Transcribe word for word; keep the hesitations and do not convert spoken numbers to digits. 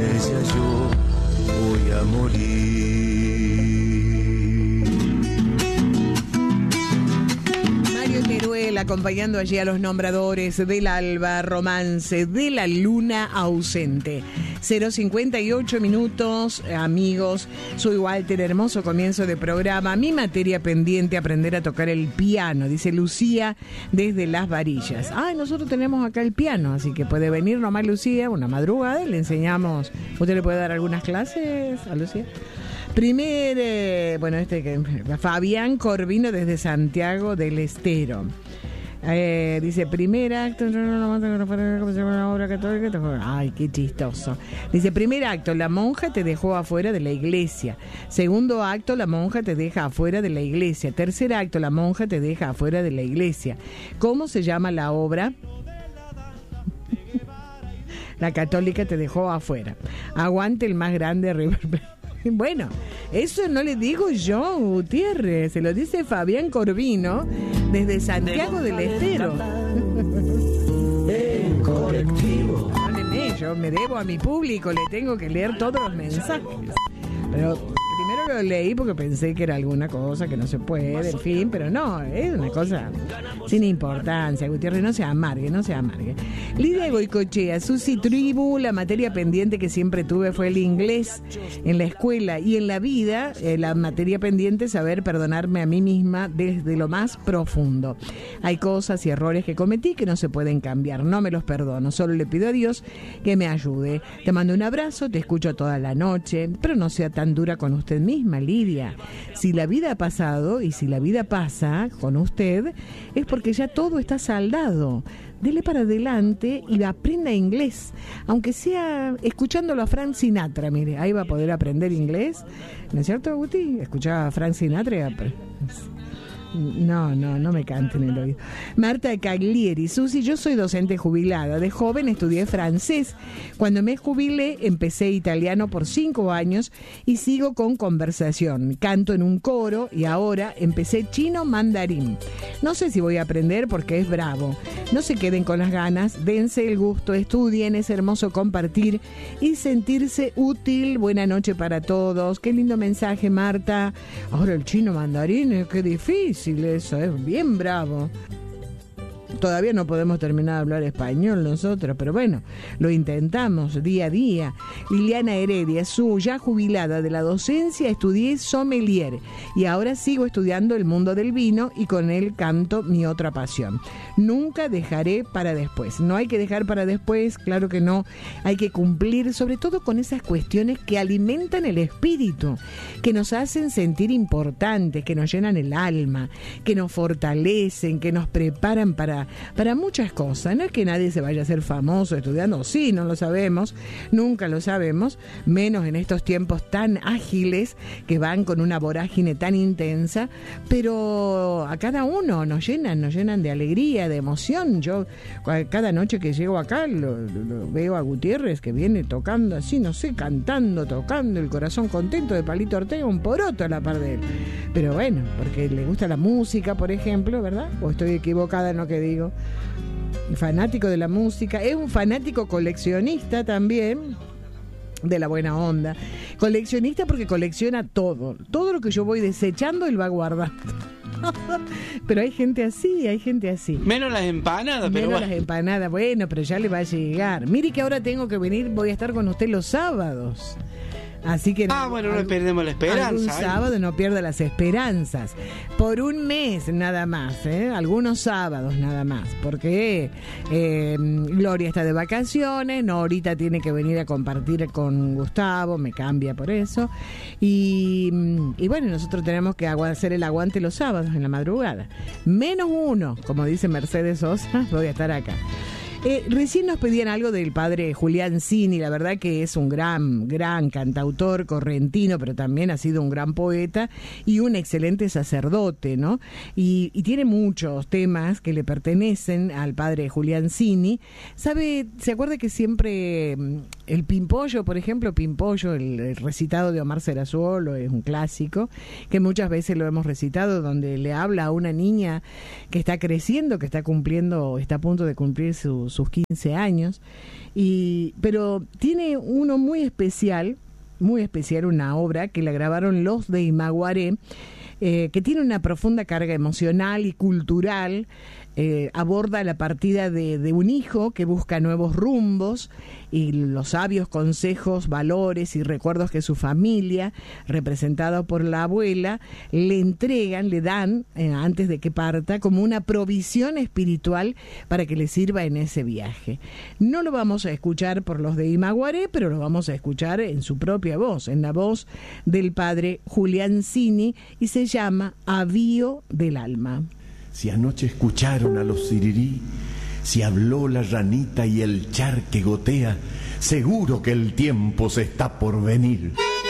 Ella yo voy a morir. Mario Teruel acompañando allí a los nombradores del alba, romance de la luna ausente. cero cincuenta y ocho minutos, amigos. Soy Walter, hermoso comienzo de programa. Mi materia pendiente, aprender a tocar el piano, dice Lucía desde Las Varillas. Ay, nosotros tenemos acá el piano, así que puede venir nomás Lucía, una madrugada, y le enseñamos. ¿Usted le puede dar algunas clases a Lucía? Primer, eh, bueno, este que Fabián Corvino desde Santiago del Estero. Eh, dice, primer acto, una obra católica. Ay, qué chistoso. Dice, primer acto, la monja te dejó afuera de la iglesia. Segundo acto, la monja te deja afuera de la iglesia. Tercer acto, la monja te deja afuera de la iglesia. ¿Cómo se llama la obra? La católica te dejó afuera. Aguante el más grande River Plate. Bueno, eso no le digo yo, Gutiérrez, se lo dice Fabián Corvino desde Santiago del Estero. En colectivo. Perdóneme, yo me debo a mi público, le tengo que leer todos los mensajes. Pero primero lo leí porque pensé que era alguna cosa que no se puede, en fin, pero no, es una cosa sin importancia. Gutiérrez, no se amargue, no se amargue. Lidia Goicochea, Susi Tribu, la materia pendiente que siempre tuve fue el inglés en la escuela y en la vida, eh, la materia pendiente es saber perdonarme a mí misma desde lo más profundo. Hay cosas y errores que cometí que no se pueden cambiar, no me los perdono, solo le pido a Dios que me ayude. Te mando un abrazo, te escucho toda la noche, pero no sea tan dura con usted misma, Lidia. Si la vida ha pasado y si la vida pasa con usted, es porque ya todo está saldado. Dele para adelante y aprenda inglés, aunque sea escuchándolo a Frank Sinatra. Mire, ahí va a poder aprender inglés, ¿no es cierto, Guti? Escuchaba a Frank Sinatra y apre- No, no, no me canten el oído. Marta Caglieri, Susi, yo soy docente jubilada. De joven estudié francés. Cuando me jubilé, empecé italiano por cinco años y sigo con conversación. Canto en un coro y ahora empecé chino mandarín. No sé si voy a aprender porque es bravo. No se queden con las ganas, dense el gusto, estudien, es hermoso compartir y sentirse útil. Buena noche para todos. Qué lindo mensaje, Marta. Ahora el chino mandarín, es que difícil. Eso es bien bravo. Todavía no podemos terminar de hablar español nosotros, pero bueno, lo intentamos día a día. Liliana Heredia, su ya jubilada de la docencia, estudié sommelier y ahora sigo estudiando el mundo del vino y con él canto mi otra pasión. Nunca dejaré para después. No hay que dejar para después, claro que no. Hay que cumplir, sobre todo con esas cuestiones que alimentan el espíritu, que nos hacen sentir importantes, que nos llenan el alma, que nos fortalecen, que nos preparan para para muchas cosas. No es que nadie se vaya a ser famoso estudiando, sí, no lo sabemos, nunca lo sabemos, menos en estos tiempos tan ágiles que van con una vorágine tan intensa, pero a cada uno nos llenan, nos llenan de alegría, de emoción. Yo cada noche que llego acá lo, lo, lo veo a Gutiérrez que viene tocando así, no sé, cantando, tocando, el corazón contento de Palito Ortega, un poroto a la par de él. Pero bueno, porque le gusta la música, por ejemplo, ¿verdad? O estoy equivocada en lo que digo. Fanático de la música, es un fanático coleccionista también, de la buena onda. Coleccionista porque colecciona todo, todo lo que yo voy desechando él va guardando. Pero hay gente así, hay gente así. Menos las empanadas, pero Menos bueno. las empanadas, bueno, pero ya le va a llegar. Mire que ahora tengo que venir, voy a estar con usted los sábados. Así que Ah, bueno, no perdemos la esperanza. algún ¿eh? sábado no pierda las esperanzas. Por un mes nada más, ¿eh? Algunos sábados nada más, porque eh, Gloria está de vacaciones, Norita tiene que venir a compartir con Gustavo, me cambia por eso. Y, y bueno, nosotros tenemos que agu- hacer el aguante los sábados en la madrugada. Menos uno, como dice Mercedes Sosa, voy a estar acá. Eh, recién nos pedían algo del padre Julián Cini, la verdad que es un gran, gran cantautor correntino, pero también ha sido un gran poeta y un excelente sacerdote, ¿no? Y, y tiene muchos temas que le pertenecen al padre Julián Cini. ¿Sabe? ¿Se acuerda que siempre el Pimpollo, por ejemplo, Pimpollo, el, el recitado de Omar Serazuolo, es un clásico, que muchas veces lo hemos recitado, donde le habla a una niña que está creciendo, que está cumpliendo, está a punto de cumplir sus sus quince años, y, pero tiene uno muy especial, muy especial, una obra que la grabaron los de Imaguaré, eh, que tiene una profunda carga emocional y cultural. Eh, aborda la partida de, de un hijo que busca nuevos rumbos y los sabios consejos, valores y recuerdos que su familia, representada por la abuela, le entregan, le dan, eh, antes de que parta, como una provisión espiritual para que le sirva en ese viaje. No lo vamos a escuchar por los de Imaguaré, pero lo vamos a escuchar en su propia voz, en la voz del padre Julián Cini, y se llama Avío del Alma. Si anoche escucharon a los sirirí, si habló la ranita y el char que gotea, seguro que el tiempo se está por venir.